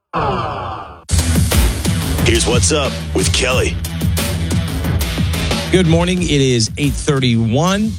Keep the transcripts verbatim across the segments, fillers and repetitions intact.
Here's what's up with Kelly. Good morning. It is eight thirty-one.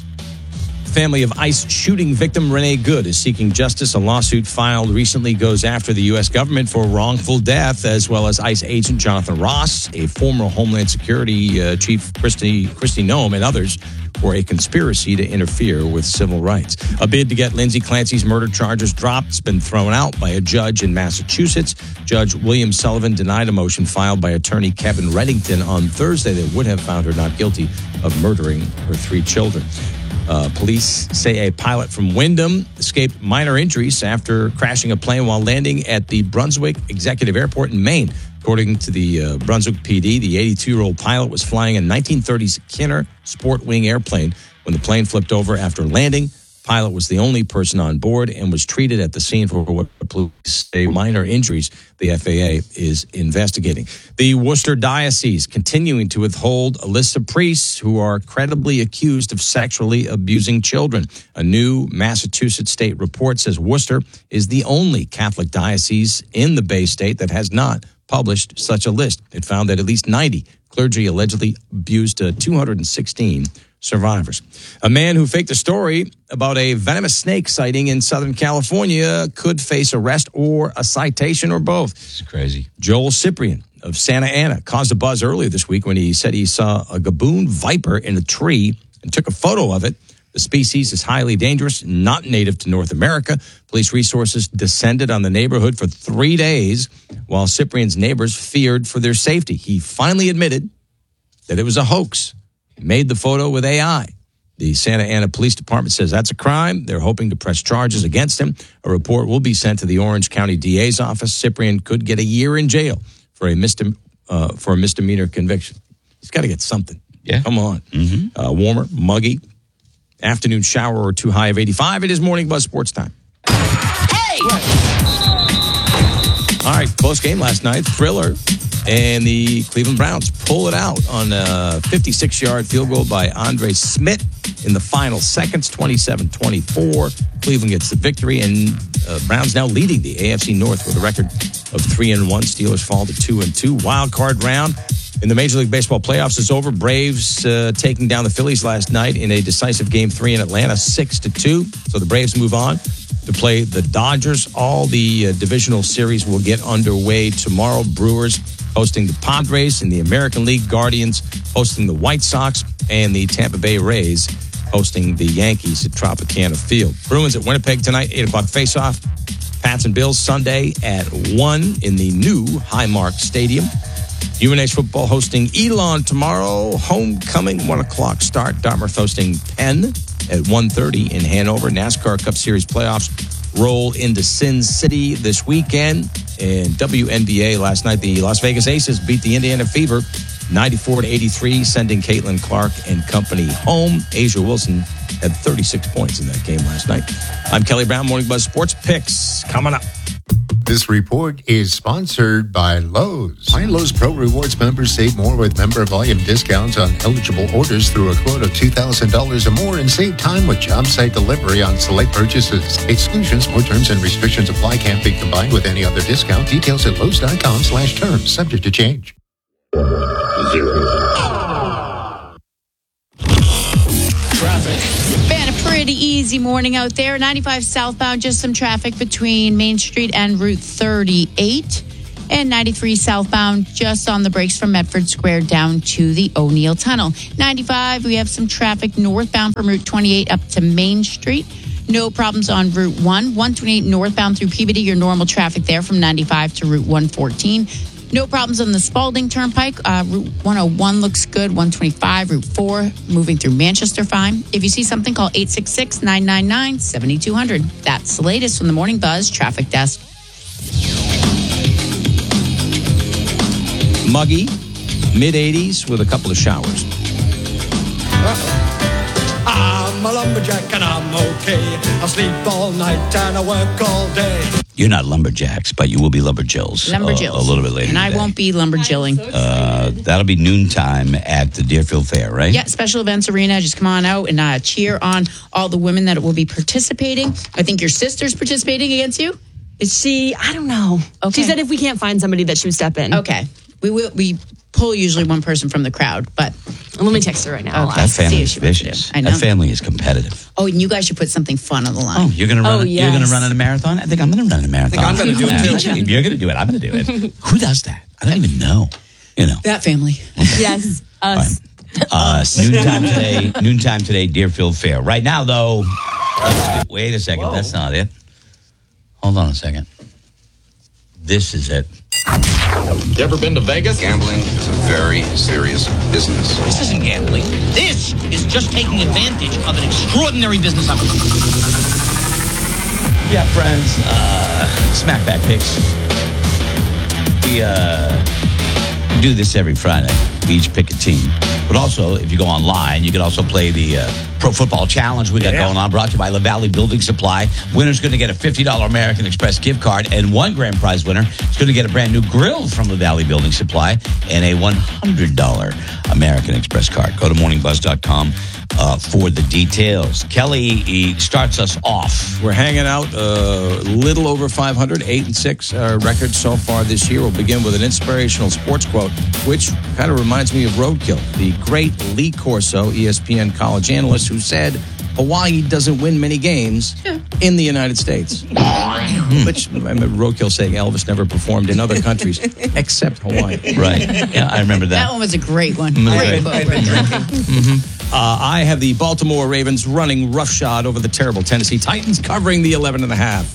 Family of ICE shooting victim Renee Good is seeking justice. A lawsuit filed recently goes after the U S government for wrongful death, as well as ICE agent Jonathan Ross, a former Homeland Security uh, Chief Christy, Christy Noem, and others for a conspiracy to interfere with civil rights. A bid to get Lindsay Clancy's murder charges dropped has been thrown out by a judge in Massachusetts. Judge William Sullivan denied a motion filed by attorney Kevin Reddington on Thursday that would have found her not guilty of murdering her three children. Uh, police say a pilot from Wyndham escaped minor injuries after crashing a plane while landing at the Brunswick Executive Airport in Maine. According to the uh, Brunswick P D, the eighty-two-year-old pilot was flying a nineteen thirties Kinner Sport Wing airplane when the plane flipped over after landing. Pilot was the only person on board and was treated at the scene for what police say minor injuries. The F A A is investigating. The Worcester Diocese continuing to withhold a list of priests who are credibly accused of sexually abusing children. A new Massachusetts state report says Worcester is the only Catholic diocese in the Bay State that has not published such a list. It found that at least ninety clergy allegedly abused uh, two hundred sixteen survivors. A man who faked a story about a venomous snake sighting in Southern California could face arrest or a citation or both. It's crazy. Joel Cyprian of Santa Ana caused a buzz earlier this week when he said he saw a gaboon viper in a tree and took a photo of it. The species is highly dangerous, not native to North America. Police resources descended on the neighborhood for three days while Cyprian's neighbors feared for their safety. He finally admitted that it was a hoax. He made the photo with A I. The Santa Ana Police Department says that's a crime. They're hoping to press charges against him. A report will be sent to the Orange County D A's office. Cyprian could get a year in jail for a, misdem- uh, for a misdemeanor conviction. He's got to get something. Yeah. Come on. Mm-hmm. Uh, warmer, muggy. Afternoon shower or too high of eighty-five. It is Morning Buzz Sports Time. Hey! All right, close game last night. Thriller. And the Cleveland Browns pull it out on a fifty-six-yard field goal by Andre Smith in the final seconds, twenty-seven twenty-four. Cleveland gets the victory, and uh, Browns now leading the A F C North with a record of three and one. Steelers fall to two and two. Wild card round in the Major League Baseball playoffs is over. Braves uh, taking down the Phillies last night in a decisive game three in Atlanta, six to two. So the Braves move on to play the Dodgers. All the uh, divisional series will get underway tomorrow. Brewers hosting the Padres in the American League, Guardians hosting the White Sox, and the Tampa Bay Rays hosting the Yankees at Tropicana Field. Bruins at Winnipeg tonight, eight o'clock face-off. Pats and Bills Sunday at one in the new Highmark Stadium. U N H football hosting Elon tomorrow. Homecoming, one o'clock start. Dartmouth hosting Penn at one thirty in Hanover. NASCAR Cup Series playoffs roll into Sin City this weekend. And W N B A last night, the Las Vegas Aces beat the Indiana Fever ninety-four to eighty-three, sending Caitlin Clark and company home. Asia Wilson had thirty-six points in that game last night. I'm Kelly Brown, Morning Buzz Sports Picks coming up. This report is sponsored by Lowe's. Find Lowe's Pro Rewards members save more with member volume discounts on eligible orders through a quote of two thousand dollars or more, and save time with job site delivery on select purchases. Exclusions, more terms and restrictions apply. Can't be combined with any other discount. Details at Lowe's.com slash terms. Subject to change. Zero. Traffic. Been a pretty easy morning out there. ninety-five southbound, just some traffic between Main Street and Route thirty-eight. And ninety-three southbound, just on the brakes from Medford Square down to the O'Neill Tunnel. ninety-five, we have some traffic northbound from Route twenty-eight up to Main Street. No problems on Route one. one twenty-eight northbound through Peabody, your normal traffic there from ninety-five to Route one fourteen. No problems on the Spalding Turnpike. Uh, Route one oh one looks good. one twenty-five, Route four, moving through Manchester, fine. If you see something, call eight six six, nine nine nine, seven two zero zero. That's the latest from the Morning Buzz Traffic Desk. Muggy, mid eighties with a couple of showers. I'm a lumberjack and I'm okay. I sleep all night and I work all day. You're not lumberjacks, but you will be lumberjills. Lumberjills. Uh, a little bit later And I today. won't be lumberjilling. Uh, that'll be noontime at the Deerfield Fair, right? Yeah, Special Events Arena. Just come on out and uh, cheer on all the women that will be participating. I think your sister's participating against you. Is she? I don't know. Okay. She said if we can't find somebody that she would step in. Okay. We will. We pull usually one person from the crowd, but Let me text her right now. Okay. That see family if is she wants to do. vicious. I know. That family is competitive. oh, and you guys should put something fun on the line. Oh, you're gonna run. Oh, a, You're yes. gonna run in a marathon. I think I'm gonna run a marathon. I'm gonna do it, Yeah, too. If you're gonna do it, I'm gonna do it. Who does that? I don't even know. You know. That family. Yes, us. Uh, noontime today. Noontime today. Deerfield Fair. Right now, though. let's do- Wait a second. That's not it. Hold on a second. This is it. You ever been to Vegas? Gambling is a very serious business. This isn't gambling. This is just taking advantage of an extraordinary business opportunity. Yeah, friends. Uh, Smackback picks. We uh, do this every Friday. We each pick a team. But also, if you go online, you can also play the uh, Pro Football Challenge we got Yeah. going on, brought to you by La Valley Building Supply. Winner's going to get a fifty dollars American Express gift card, and one grand prize winner is going to get a brand new grill from La Valley Building Supply and a one hundred dollars American Express card. Go to morning buzz dot com uh, for the details. Kelly he starts us off. We're hanging out a little over five hundred, eight and six uh, records so far this year. We'll begin with an inspirational sports quote, which kind of reminds me of Roadkill, the great Lee Corso, E S P N college analyst, who said Hawaii doesn't win many games in the United States. Which I remember Roadkill saying Elvis never performed in other countries except Hawaii. Right. Yeah, I remember that. That one was a great one. Right. Great book, right? Uh, I have the Baltimore Ravens running roughshod over the terrible Tennessee Titans, covering the eleven and a half.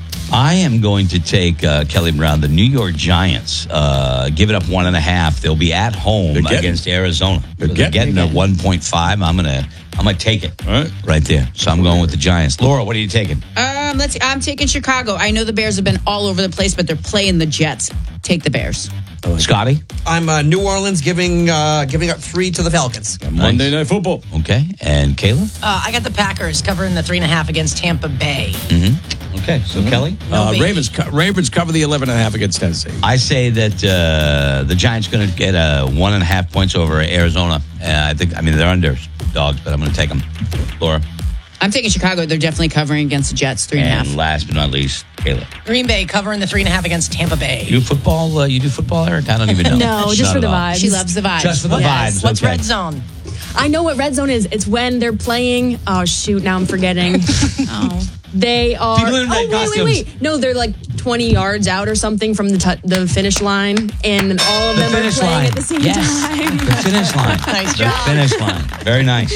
I am going to take uh, Kelly Brown, the New York Giants. Uh, give it up one and a half. They'll be at home They're getting- against Arizona. They're So getting- getting a one point five. I'm gonna, I'm gonna take it All right. right there. So I'm going with the Giants. Laura, what are you taking? Um, let's. I'm taking Chicago. I know the Bears have been all over the place, but they're playing the Jets. Take the Bears. Scotty. I'm uh, New Orleans giving uh, giving up three to the Falcons. Monday Night Football. Okay, and Kayla. Uh, I got the Packers covering the three and a half against Tampa Bay. Okay, so Kelly. Uh, baby. Ravens co- Ravens cover the eleven and a half against Tennessee. I say that uh, the Giants going to get a one and a half points over Arizona. Uh, I think. I mean, they're under dogs, but I'm going to take them. Laura. I'm taking Chicago. They're definitely covering against the Jets. Three and a half. And last but not least, Kayla. Green Bay covering the three and a half against Tampa Bay. You do football? Uh, you do football, Eric? I don't even know. No, just Not for at the all. vibes. She loves the vibes. Just for the Yes. vibes. What's okay. red zone? I know what red zone is. It's when they're playing. Oh shoot! Now I'm forgetting. Oh. They are. People in red oh wait, costumes. wait, wait! No, they're like twenty yards out or something from the t- the finish line, and all of The them are finish playing line. at the same Yes. time. The finish line. Nice The job. finish line. Very nice.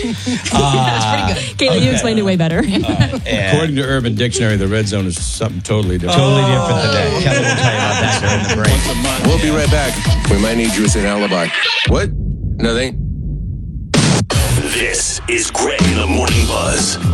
Uh, Kayla, you explained it way better. yeah. According to Urban Dictionary, the red zone is something totally different. Totally different today. Kelly will tell you about that during the break. We'll be right back. We might need you as an alibi. What? Nothing. This is Greg in the Morning Buzz.